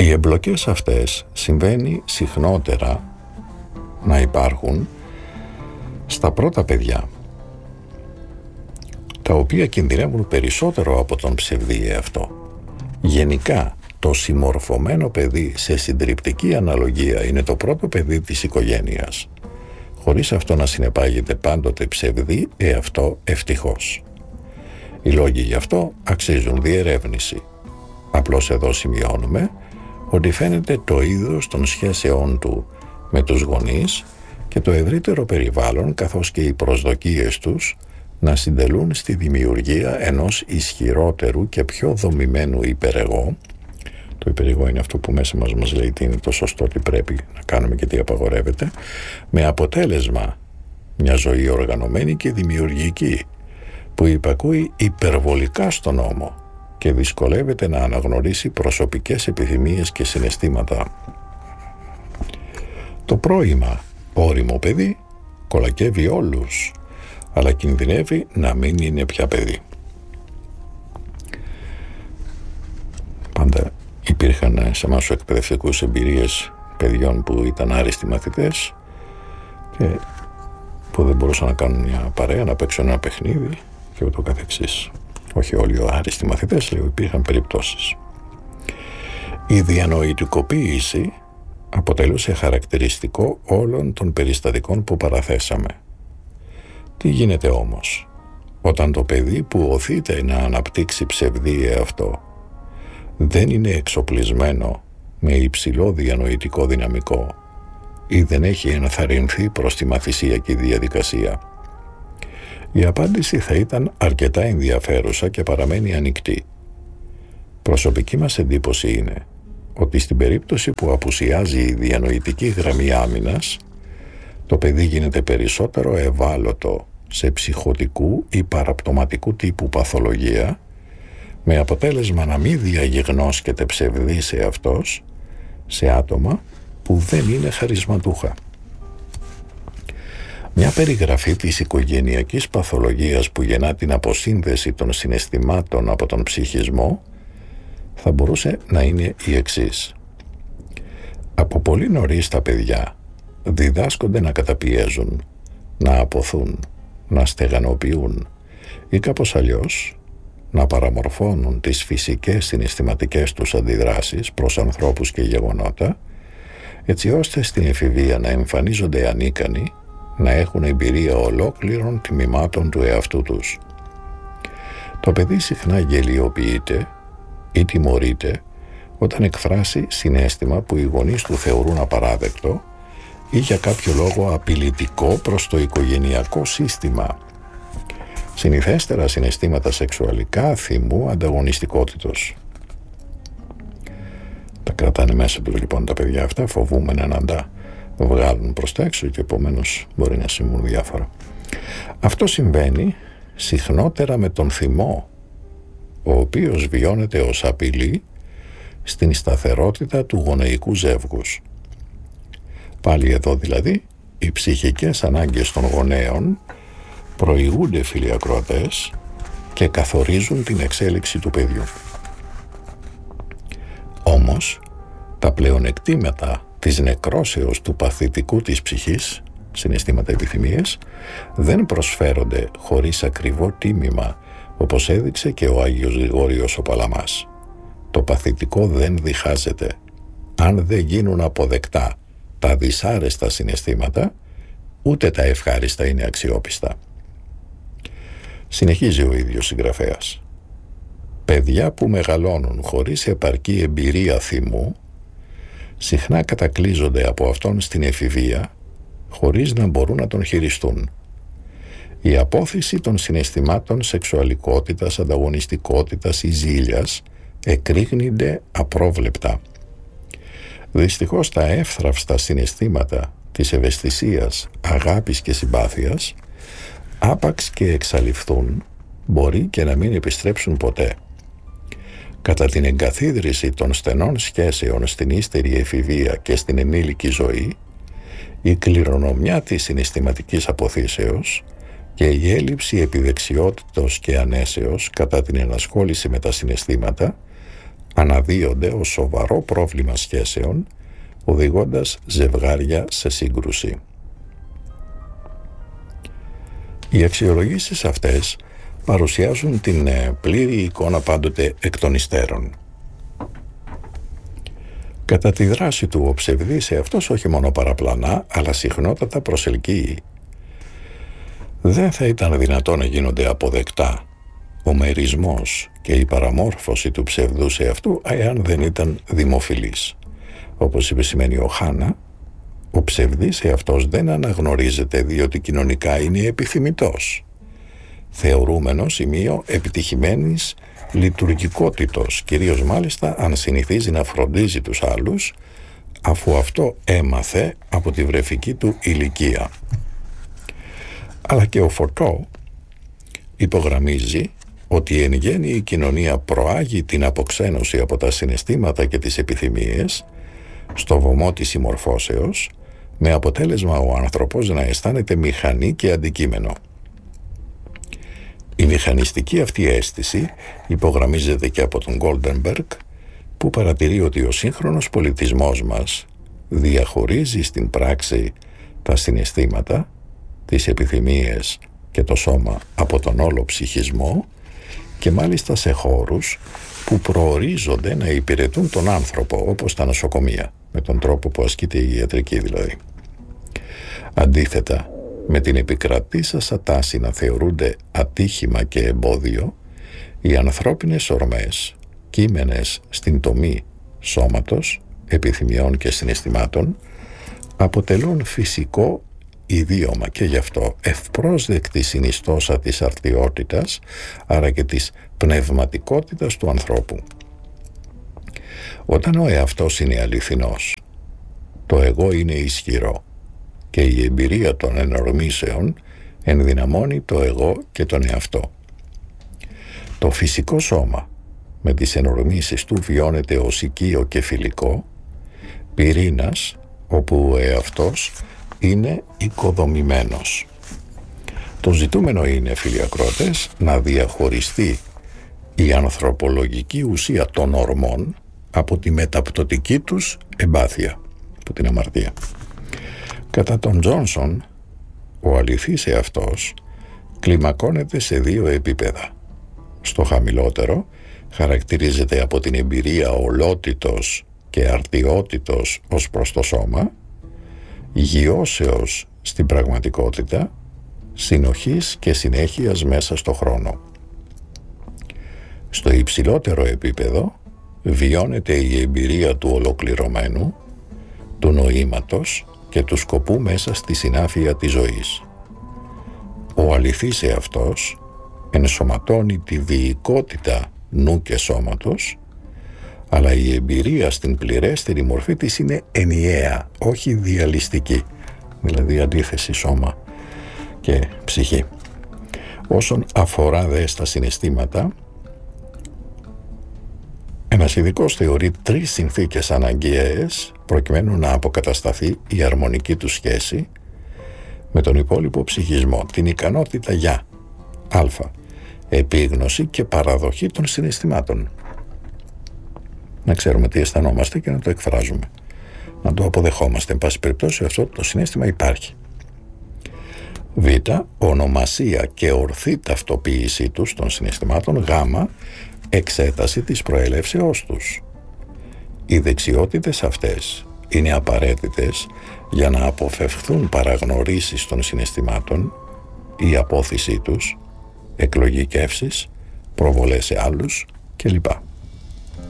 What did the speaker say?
Οι εμπλοκές αυτές συμβαίνει συχνότερα να υπάρχουν στα πρώτα παιδιά, τα οποία κινδυνεύουν περισσότερο από τον ψευδή εαυτό. Γενικά, το συμμορφωμένο παιδί σε συντριπτική αναλογία είναι το πρώτο παιδί της οικογένειας, χωρίς αυτό να συνεπάγεται πάντοτε ψευδή εαυτό, ευτυχώς. Οι λόγοι γι' αυτό αξίζουν διερεύνηση. Απλώς εδώ σημειώνουμε ότι φαίνεται το είδος των σχέσεών του με τους γονείς και το ευρύτερο περιβάλλον, καθώς και οι προσδοκίες τους να συντελούν στη δημιουργία ενός ισχυρότερου και πιο δομημένου υπερεγώ. Το υπερεγώ είναι αυτό που μέσα μας λέει τι είναι το σωστό, τι πρέπει να κάνουμε και τι απαγορεύεται, με αποτέλεσμα μια ζωή οργανωμένη και δημιουργική που υπακούει υπερβολικά στον νόμο και δυσκολεύεται να αναγνωρίσει προσωπικές επιθυμίες και συναισθήματα. Το πρώιμα ώριμο παιδί κολακεύει όλους, αλλά κινδυνεύει να μην είναι πια παιδί. Πάντα υπήρχαν σε εμάς τους εκπαιδευτικούς εμπειρίες παιδιών που ήταν άριστοι μαθητές και που δεν μπορούσαν να κάνουν μια παρέα, να παίξουν ένα παιχνίδι και ούτω καθεξής. Όχι όλοι οι άριστοι μαθητές, λέω, υπήρχαν περιπτώσεις. Η διανοητικοποίηση αποτελούσε χαρακτηριστικό όλων των περιστατικών που παραθέσαμε. Τι γίνεται όμως όταν το παιδί που οθείται να αναπτύξει ψευδή εαυτό δεν είναι εξοπλισμένο με υψηλό διανοητικό δυναμικό ή δεν έχει ενθαρρυνθεί προς τη μαθησιακή διαδικασία? Η απάντηση θα ήταν αρκετά ενδιαφέρουσα και παραμένει ανοιχτή. Προσωπική μας εντύπωση είναι ότι στην περίπτωση που απουσιάζει η διανοητική γραμμή άμυνας, το παιδί γίνεται περισσότερο ευάλωτο σε ψυχωτικού ή παραπτωματικού τύπου παθολογία, με αποτέλεσμα να μην διαγιγνώσκεται ψευδής εαυτός σε άτομα που δεν είναι χαρισματούχα. Μια περιγραφή της οικογενειακής παθολογίας που γεννά την αποσύνδεση των συναισθημάτων από τον ψυχισμό θα μπορούσε να είναι η εξής. Από πολύ νωρίς τα παιδιά διδάσκονται να καταπιέζουν, να αποθούν, να στεγανοποιούν ή κάπως αλλιώς να παραμορφώνουν τις φυσικές συναισθηματικές τους αντιδράσεις προς ανθρώπους και γεγονότα, έτσι ώστε στην εφηβεία να εμφανίζονται ανίκανοι να έχουν εμπειρία ολόκληρων τμήματων του εαυτού τους. Το παιδί συχνά γελιοποιείται ή τιμωρείται όταν εκφράσει συναίσθημα που οι γονείς του θεωρούν απαράδεκτο ή για κάποιο λόγο απειλητικό προς το οικογενειακό σύστημα. Συνηθέστερα συναισθήματα σεξουαλικά, θυμού, ανταγωνιστικότητος. Τα κρατάνε μέσα του λοιπόν τα παιδιά αυτά, φοβούμενα να τα βγάλουν προς τα έξω και επομένως μπορεί να συμβούν διάφορα. Αυτό συμβαίνει συχνότερα με τον θυμό, ο οποίος βιώνεται ως απειλή στην σταθερότητα του γονεϊκού ζεύγους. Πάλι εδώ δηλαδή οι ψυχικές ανάγκες των γονέων προηγούνται, φίλοι ακροατές, και καθορίζουν την εξέλιξη του παιδιού. Όμως τα πλεονεκτήματα της νεκρώσεως του παθητικού της ψυχής, συναισθήματα, επιθυμίες, δεν προσφέρονται χωρίς ακριβό τίμημα, όπως έδειξε και ο Άγιος Γρηγόριος ο Παλαμάς. Το παθητικό δεν διχάζεται. Αν δεν γίνουν αποδεκτά τα δυσάρεστα συναισθήματα, ούτε τα ευχάριστα είναι αξιόπιστα. Συνεχίζει ο ίδιος συγγραφέας. Παιδιά που μεγαλώνουν χωρίς επαρκή εμπειρία θυμού συχνά κατακλείζονται από αυτόν στην εφηβεία χωρίς να μπορούν να τον χειριστούν. Η απόθεση των συναισθημάτων σεξουαλικότητας, ανταγωνιστικότητας ή ζήλιας εκρήγνεται απρόβλεπτα. Δυστυχώς τα εύθραυστα συναισθήματα της ευαισθησίας, αγάπης και συμπάθειας, άπαξ και εξαλειφθούν, μπορεί και να μην επιστρέψουν ποτέ. Κατά την εγκαθίδρυση των στενών σχέσεων στην ύστερη εφηβεία και στην ενήλικη ζωή, η κληρονομιά της συναισθηματικής αποθήσεως και η έλλειψη επιδεξιότητος και ανέσεως κατά την ενασχόληση με τα συναισθήματα αναδύονται ως σοβαρό πρόβλημα σχέσεων, οδηγώντας ζευγάρια σε σύγκρουση. Οι αξιολογήσεις αυτές παρουσιάζουν την πλήρη εικόνα πάντοτε εκ των υστέρων. Κατά τη δράση του, ο ψευδής εαυτός όχι μόνο παραπλανά, αλλά συχνότατα προσελκύει. Δεν θα ήταν δυνατόν να γίνονται αποδεκτά ο μερισμός και η παραμόρφωση του ψευδούς εαυτού εάν δεν ήταν δημοφιλής. Όπως επισημαίνει ο Χάνα, ο ψευδής εαυτός δεν αναγνωρίζεται διότι κοινωνικά είναι επιθυμητός, θεωρούμενο σημείο επιτυχημένης λειτουργικότητος, κυρίως μάλιστα αν συνηθίζει να φροντίζει τους άλλους, αφού αυτό έμαθε από τη βρεφική του ηλικία. Αλλά και ο Φωτό υπογραμμίζει ότι εν γέννη η κοινωνία προάγει την αποξένωση από τα συναισθήματα και τις επιθυμίες στο βωμό της συμμορφώσεως, με αποτέλεσμα ο άνθρωπος να αισθάνεται μηχανή και αντικείμενο. Η μηχανιστική αυτή αίσθηση υπογραμμίζεται και από τον Γκόλντενμπεργκ, που παρατηρεί ότι ο σύγχρονος πολιτισμός μας διαχωρίζει στην πράξη τα συναισθήματα, τις επιθυμίες και το σώμα από τον όλο ψυχισμό, και μάλιστα σε χώρους που προορίζονται να υπηρετούν τον άνθρωπο, όπως τα νοσοκομεία, με τον τρόπο που ασκείται η ιατρική δηλαδή. Αντίθετα, με την επικρατήσασα τάση να θεωρούνται ατύχημα και εμπόδιο, οι ανθρώπινες ορμές, κείμενες στην τομή σώματος, επιθυμιών και συναισθημάτων, αποτελούν φυσικό ιδίωμα και γι' αυτό ευπρόσδεκτη συνιστόσα της αρτιότητας, άρα και της πνευματικότητας του ανθρώπου. Όταν ο εαυτός είναι αληθινός, το εγώ είναι ισχυρό και η εμπειρία των ενορμήσεων ενδυναμώνει το εγώ και τον εαυτό. Το φυσικό σώμα με τις ενορμήσεις του βιώνεται ως οικείο και φιλικό, πυρήνας όπου ο εαυτός είναι οικοδομημένος. Το ζητούμενο είναι, φίλοι ακρότες, να διαχωριστεί η ανθρωπολογική ουσία των ορμών από τη μεταπτωτική τους εμπάθεια, από την αμαρτία. Κατά τον Τζόνσον, ο αληθής εαυτός κλιμακώνεται σε δύο επίπεδα. Στο χαμηλότερο χαρακτηρίζεται από την εμπειρία ολότητος και αρτιότητος ως προς το σώμα, γιώσεως στην πραγματικότητα, συνοχής και συνέχειας μέσα στο χρόνο. Στο υψηλότερο επίπεδο βιώνεται η εμπειρία του ολοκληρωμένου, του νοήματος και του σκοπού μέσα στη συνάφεια της ζωής. Ο αληθής εαυτός ενσωματώνει τη διοικότητα νου και σώματος, αλλά η εμπειρία στην πληρέστερη μορφή της είναι ενιαία, όχι διαλυστική, δηλαδή αντίθεση σώμα και ψυχή. Όσον αφορά δε στα συναισθήματα, ένας ειδικός θεωρεί 3 συνθήκες αναγκαίες προκειμένου να αποκατασταθεί η αρμονική του σχέση με τον υπόλοιπο ψυχισμό. Την ικανότητα για α. επίγνωση και παραδοχή των συναισθημάτων. Να ξέρουμε τι αισθανόμαστε και να το εκφράζουμε. Να το αποδεχόμαστε. Εν πάση περιπτώσει αυτό το συναίσθημα υπάρχει. Β. ονομασία και ορθή ταυτοποίησή τους των συναισθημάτων. Γ. εξέταση της προέλευσεώς τους. Οι δεξιότητες αυτές είναι απαραίτητες για να αποφευχθούν παραγνωρίσεις των συναισθημάτων, η απόθυσή τους, εκλογικεύσεις, προβολές σε άλλους κλπ.